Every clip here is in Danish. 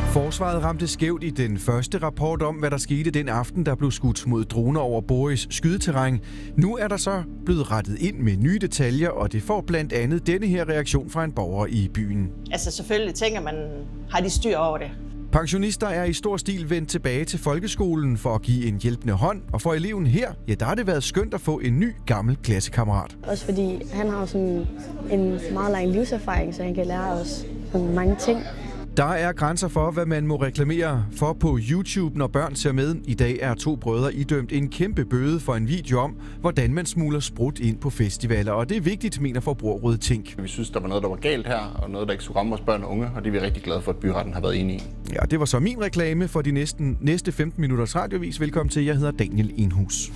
Forsvaret ramte skævt i den første rapport om, hvad der skete den aften, der blev skudt mod droner over Boris skydeterræn. Nu er der så blevet rettet ind med nye detaljer, og det får blandt andet denne her reaktion fra en borger i byen. Altså selvfølgelig tænker man, har de styr over det? Pensionister er i stor stil vendt tilbage til folkeskolen for at give en hjælpende hånd, og for eleven her, ja, der har det været skønt at få en ny gammel klassekammerat. Også fordi han har sådan en meget lang livserfaring, så han kan lære os mange ting. Der er grænser for, hvad man må reklamere for på YouTube, når børn ser med. I dag er 2 brødre idømt en kæmpe bøde for en video om, hvordan man smugler sprut ind på festivaler. Og det er vigtigt, mener Forbrugerrådet Tænk. Vi synes, der var noget, der var galt her, og noget, der ikke skulle ramme vores børn og unge, og det er vi rigtig glade for, at byretten har været enige i. Ja, det var så min reklame for de næste 15 minutters radiovis. Velkommen til. Jeg hedder Daniel Enhus.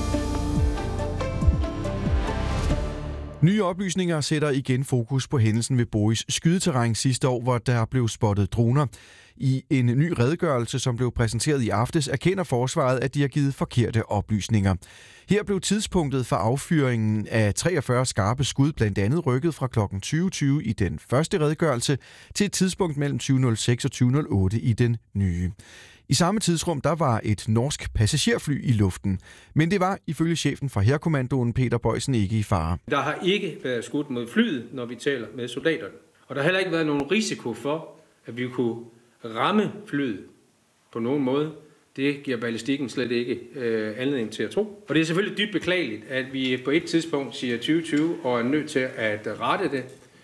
Nye oplysninger sætter igen fokus på hændelsen ved Boris skydeterræn sidste år, hvor der blev spottet droner. I en ny redegørelse, som blev præsenteret i aftes, erkender forsvaret, at de har givet forkerte oplysninger. Her blev tidspunktet for affyringen af 43 skarpe skud blandt andet rykket fra kl. 20.20 i den første redegørelse til et tidspunkt mellem 20.06 og 20.08 i den nye. I samme tidsrum der var et norsk passagerfly i luften, men det var ifølge chefen fra Hærkommandoen Peter Boysen ikke i fare. Der har ikke været skudt mod flyet, når vi taler med soldaterne. Og der har heller ikke været nogen risiko for, at vi kunne ramme flyet på nogen måde. Det giver ballistikken slet ikke anledning til at tro. Og det er selvfølgelig dybt beklageligt, at vi på et tidspunkt siger 2020 og er nødt til at rette det.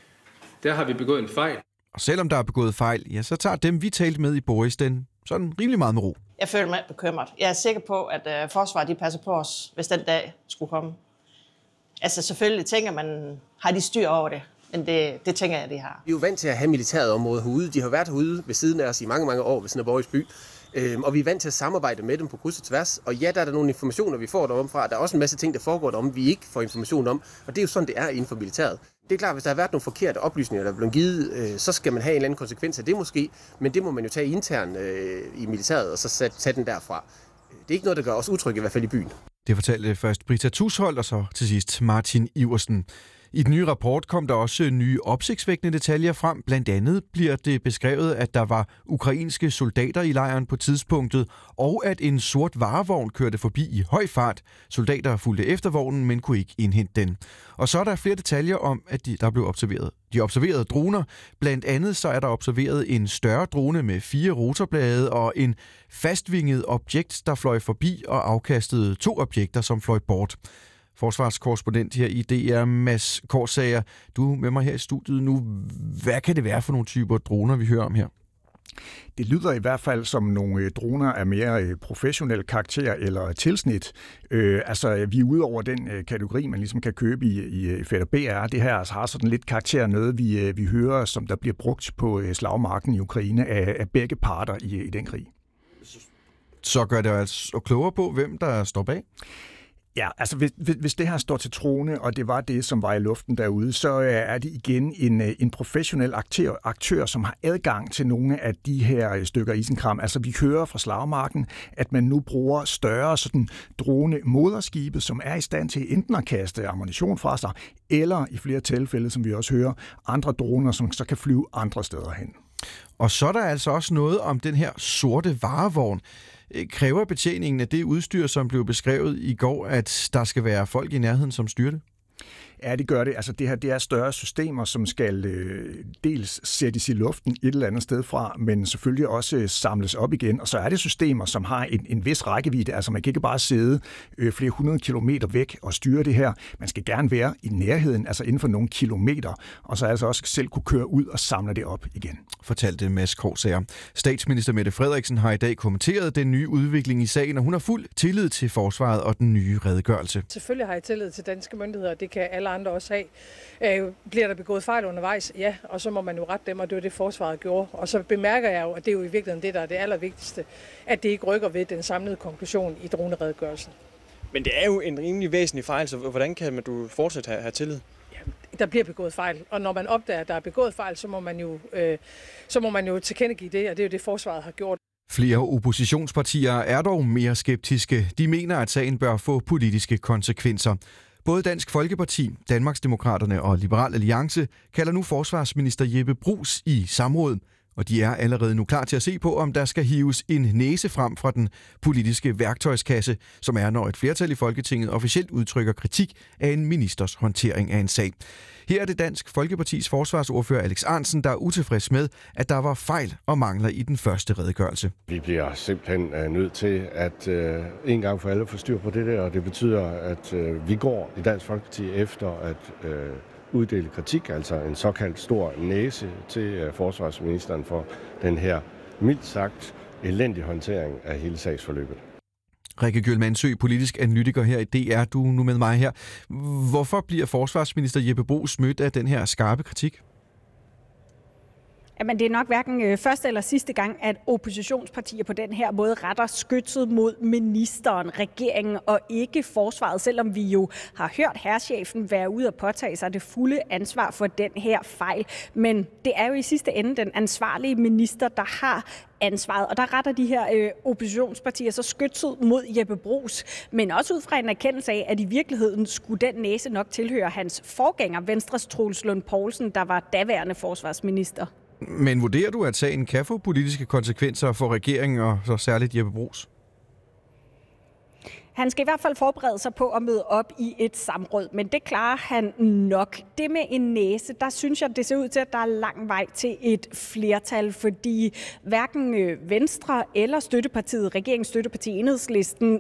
Der har vi begået en fejl. Og selvom der er begået fejl, ja, så tager dem, vi talte med i Boris, den sådan rimelig meget med ro. Jeg føler mig bekymret. Jeg er sikker på, at forsvaret de passer på os, hvis den dag skulle komme. Altså selvfølgelig tænker man, har de styr over det? Men det tænker jeg, de har. Vi er jo vant til at have militæret område herude. De har været herude ved siden af os i mange, mange år ved siden af Boris by. Og vi er vant til at samarbejde med dem på kryds og tværs. Og ja, der er der nogle informationer, vi får derom fra. Der er også en masse ting, der foregår derom, vi ikke får information om. Og det er jo sådan, det er inden for militæret. Det er klart, hvis der har været nogle forkerte oplysninger, der er blevet givet, så skal man have en eller anden konsekvens af det måske. Men det må man jo tage internt i militæret, og så tage den derfra. Det er ikke noget, der gør os utrygge, i hvert fald i byen. Det fortalte først Britta Tusholdt, og så til sidst Martin Iversen. I den nye rapport kom der også nye opsigtsvækkende detaljer frem. Blandt andet bliver det beskrevet, at der var ukrainske soldater i lejren på tidspunktet, og at en sort varevogn kørte forbi i høj fart. Soldater fulgte efter vognen, men kunne ikke indhente den. Og så er der flere detaljer om, at der blev observeret. De observerede droner. Blandt andet så er der observeret en større drone med 4 rotorblade og en fastvinget objekt, der fløj forbi og afkastede 2 objekter, som fløj bort. Forsvarskorrespondent her i DR, Mads Korsager. Du er med mig her i studiet nu. Hvad kan det være for nogle typer droner, vi hører om her? Det lyder i hvert fald som nogle droner af mere professionel karakter eller tilsnit. Vi er ude over den kategori, man ligesom kan købe i Fætter BR. Det her har sådan lidt karakter af noget, vi hører, som der bliver brugt på slagmarken i Ukraine af begge parter i den krig. Så gør det altså klogere på, hvem der står bag? Ja, altså hvis det her står til troende, og det var det, som var i luften derude, så er det igen en professionel aktør, som har adgang til nogle af de her stykker isenkram. Altså vi hører fra slagmarken, at man nu bruger større sådan drone-moderskibe, som er i stand til enten at kaste ammunition fra sig, eller i flere tilfælde, som vi også hører, andre droner, som så kan flyve andre steder hen. Og så er der altså også noget om den her sorte varevogn. Kræver betjeningen af det udstyr, som blev beskrevet i går, at der skal være folk i nærheden, som styrer det? Ja, det gør det. Altså det her, det er større systemer, som skal dels sættes i luften et eller andet sted fra, men selvfølgelig også samles op igen. Og så er det systemer, som har en vis rækkevidde. Altså man kan ikke bare sidde flere 100 kilometer væk og styre det her. Man skal gerne være i nærheden, altså inden for nogle kilometer, og så altså også selv kunne køre ud og samle det op igen. Fortalte Mads Korsager. Statsminister Mette Frederiksen har i dag kommenteret den nye udvikling i sagen, og hun har fuld tillid til forsvaret og den nye redegørelse. Selvfølgelig har jeg tillid til danske myndigheder, og det kan alle andre også have. Bliver der begået fejl undervejs? Ja, og så må man jo rette dem, og det var det forsvaret gjorde. Og så bemærker jeg jo, at det er jo i virkeligheden det, der er det allervigtigste, at det ikke rykker ved den samlede konklusion i droneredegørelsen. Men det er jo en rimelig væsentlig fejl, så hvordan kan du fortsat have tillid? Der bliver begået fejl, og når man opdager, at der er begået fejl, så må man jo tilkendegive det, og det er jo det, forsvaret har gjort. Flere oppositionspartier er dog mere skeptiske. De mener, at sagen bør få politiske konsekvenser. Både Dansk Folkeparti, Danmarksdemokraterne og Liberal Alliance kalder nu forsvarsminister Jeppe Bruus i samråd. Og de er allerede nu klar til at se på, om der skal hives en næse frem fra den politiske værktøjskasse, som er, når et flertal i Folketinget officielt udtrykker kritik af en ministers håndtering af en sag. Her er det Dansk Folkepartis forsvarsordfører Alex Ahrendtsen, der er utilfreds med, at der var fejl og mangler i den første redegørelse. Vi bliver simpelthen nødt til at en gang for alle få styr på det der, og det betyder, at vi går i Dansk Folkeparti efter at uddele kritik, altså en såkaldt stor næse til forsvarsministeren for den her mildt sagt elendig håndtering af hele sagsforløbet. Rikke Gjøl Mandsø, politisk analytiker her i DR. Du er nu med mig her. Hvorfor bliver forsvarsminister Jeppe Bruus mødt af den her skarpe kritik? Jamen, det er nok hverken første eller sidste gang, at oppositionspartier på den her måde retter skytset mod ministeren, regeringen og ikke forsvaret, selvom vi jo har hørt hærchefen være ude og påtage sig det fulde ansvar for den her fejl. Men det er jo i sidste ende den ansvarlige minister, der har ansvaret, og der retter de her oppositionspartier så skytset mod Jeppe Bruus, men også ud fra en erkendelse af, at i virkeligheden skulle den næse nok tilhøre hans forgænger, Venstres Troels Lund Poulsen, der var daværende forsvarsminister. Men vurderer du, at sagen kan få politiske konsekvenser for regeringen og så særligt Jeppe Bruus? Han skal i hvert fald forberede sig på at møde op i et samråd, men det klarer han nok. Det med en næse, der synes jeg, det ser ud til, at der er lang vej til et flertal, fordi hverken Venstre eller støttepartiet, regeringsstøtteparti Enhedslisten,